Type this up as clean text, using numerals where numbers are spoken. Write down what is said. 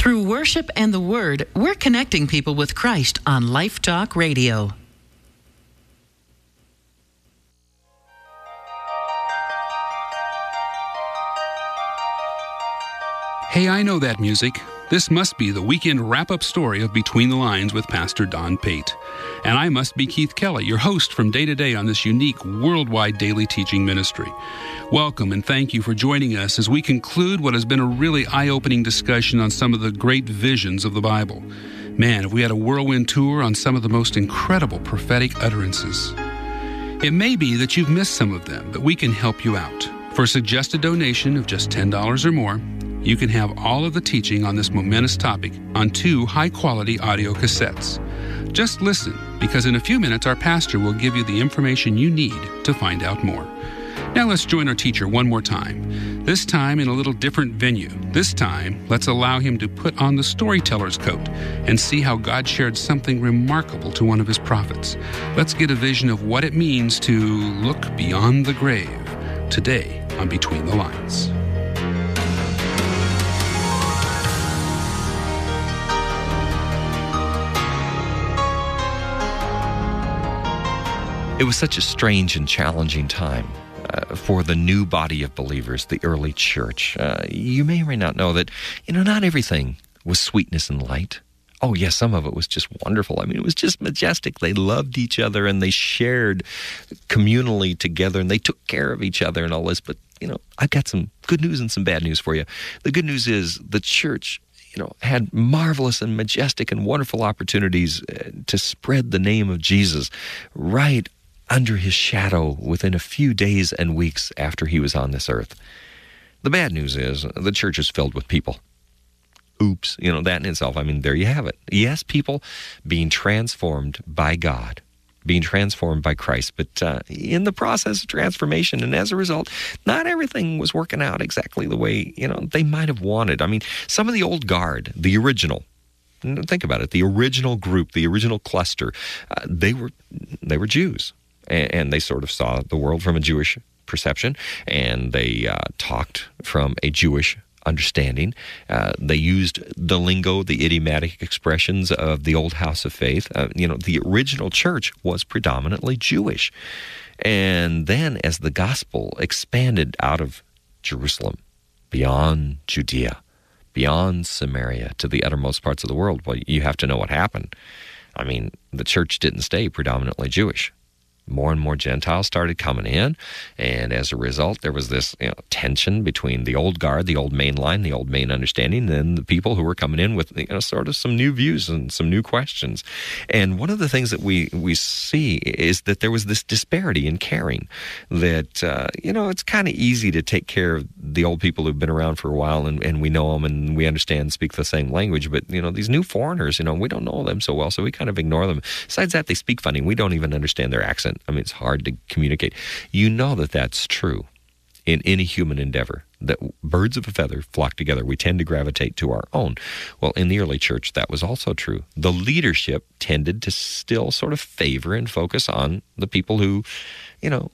Through worship and the Word, we're connecting people with Christ on Life Talk Radio. Hey, I know that music. This must be the weekend wrap-up story of Between the Lines with Pastor Don Pate. And I must be Keith Kelly, your host from day to day on this unique worldwide daily teaching ministry. Welcome and thank you for joining us as we conclude what has been a really eye-opening discussion on some of the great visions of the Bible. Man, if we had a whirlwind tour on some of the most incredible prophetic utterances. It may be that you've missed some of them, but we can help you out. For a suggested donation of just $10 or more, you can have all of the teaching on this momentous topic on 2 high-quality audio cassettes. Just listen, because in a few minutes our pastor will give you the information you need to find out more. Now let's join our teacher one more time, this time in a little different venue. This time, let's allow him to put on the storyteller's coat and see how God shared something remarkable to one of his prophets. Let's get a vision of what it means to look beyond the grave today on Between the Lines. It was such a strange and challenging time for the new body of believers, the early church. You may or may not know that, not everything was sweetness and light. Oh, yes, some of it was just wonderful. I mean, it was just majestic. They loved each other and they shared communally together and they took care of each other and all this. But, I've got some good news and some bad news for you. The good news is the church had marvelous and majestic and wonderful opportunities to spread the name of Jesus right under his shadow within a few days and weeks after he was on this earth. The bad news is the church is filled with people. Oops, that in itself, there you have it. Yes, people being transformed by God, being transformed by Christ, but in the process of transformation, and as a result, not everything was working out exactly the way, they might have wanted. Some of the old guard, the original, think about it, the original group, the original cluster, they were Jews. And they sort of saw the world from a Jewish perception, and they talked from a Jewish understanding. They used the lingo, the idiomatic expressions of the old house of faith. The original church was predominantly Jewish. And then as the gospel expanded out of Jerusalem, beyond Judea, beyond Samaria, to the uttermost parts of the world, well, you have to know what happened. The church didn't stay predominantly Jewish. More and more Gentiles started coming in, and as a result, there was this tension between the old guard, the old main line, the old main understanding, and then the people who were coming in with sort of some new views and some new questions. And one of the things that we see is that there was this disparity in caring. That it's kind of easy to take care of the old people who've been around for a while, and we know them and we understand, speak the same language. But these new foreigners, we don't know them so well, so we kind of ignore them. Besides that, they speak funny. We don't even understand their accent. It's hard to communicate. That's true in any human endeavor, that birds of a feather flock together. We tend to gravitate to our own. Well, in the early church, that was also true. The leadership tended to still sort of favor and focus on the people who,